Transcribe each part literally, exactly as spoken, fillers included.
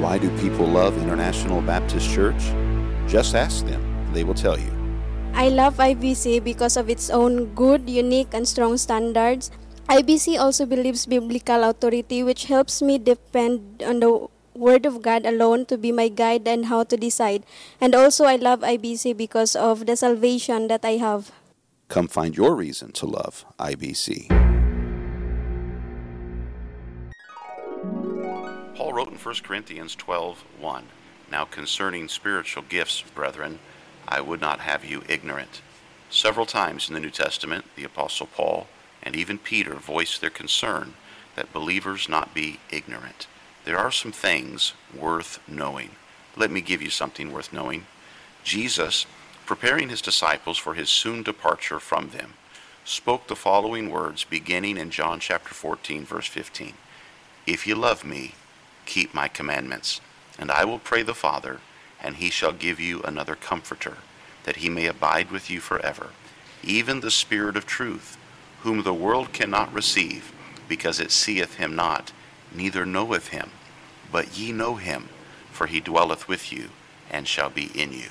Why do people love International Baptist Church? Just ask them. They will tell you. I love I B C because of its own good, unique, and strong standards. I B C also believes biblical authority, which helps me depend on the Word of God alone to be my guide and how to decide. And also, I love I B C because of the salvation that I have. Come find your reason to love I B C. Paul wrote in First Corinthians twelve one, "Now concerning spiritual gifts, brethren, I would not have you ignorant." Several times in the New Testament, the Apostle Paul and even Peter voiced their concern that believers not be ignorant. There are some things worth knowing. Let me give you something worth knowing. Jesus, preparing his disciples for his soon departure from them, spoke the following words beginning in John chapter fourteen, verse fifteen. "If you love me, keep my commandments, and I will pray the Father, and he shall give you another comforter, that he may abide with you forever, even the Spirit of truth, whom the world cannot receive, because it seeth him not, neither knoweth him. But ye know him, for he dwelleth with you, and shall be in you."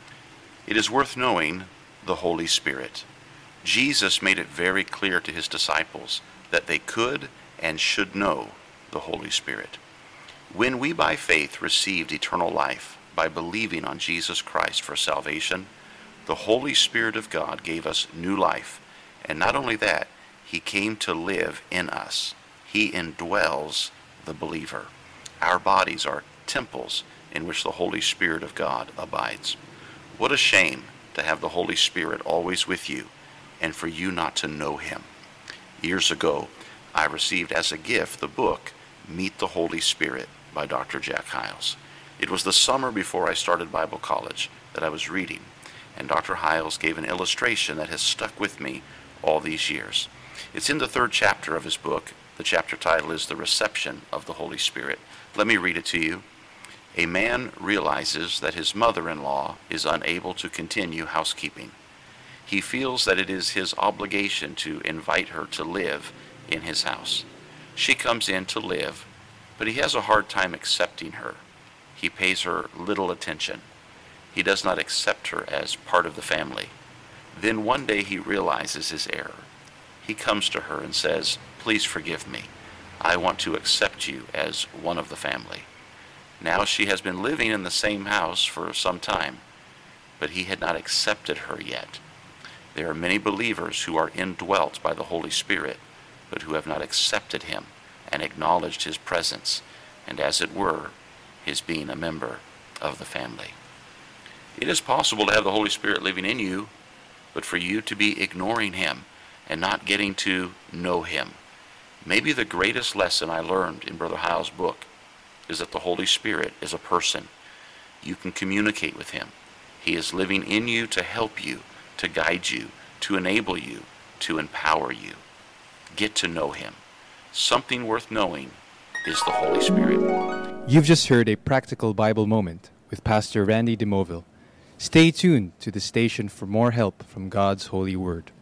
It is worth knowing the Holy Spirit. Jesus made it very clear to his disciples that they could and should know the Holy Spirit. When we by faith received eternal life by believing on Jesus Christ for salvation, the Holy Spirit of God gave us new life. And not only that, he came to live in us. He indwells the believer. Our bodies are temples in which the Holy Spirit of God abides. What a shame to have the Holy Spirit always with you and for you not to know him. Years ago, I received as a gift the book Meet the Holy Spirit by Doctor Jack Hyles. It was the summer before I started Bible college that I was reading, and Doctor Hyles gave an illustration that has stuck with me all these years. It's in the third chapter of his book. The chapter title is The Reception of the Holy Spirit. Let me read it to you. A man realizes that his mother-in-law is unable to continue housekeeping. He feels that it is his obligation to invite her to live in his house. She comes in to live, but he has a hard time accepting her. He pays her little attention. He does not accept her as part of the family. Then one day he realizes his error. He comes to her and says, "Please forgive me. I want to accept you as one of the family." Now she has been living in the same house for some time, but he had not accepted her yet. There are many believers who are indwelt by the Holy Spirit, but who have not accepted him and acknowledged his presence, and as it were, his being a member of the family. It is possible to have the Holy Spirit living in you, but for you to be ignoring him and not getting to know him. Maybe the greatest lesson I learned in Brother Hyles' book is that the Holy Spirit is a person. You can communicate with him. He is living in you to help you, to guide you, to enable you, to empower you. Get to know him. Something worth knowing is the Holy Spirit. You've just heard a practical Bible moment with Pastor Randy DeMoville. Stay tuned to the station for more help from God's holy word.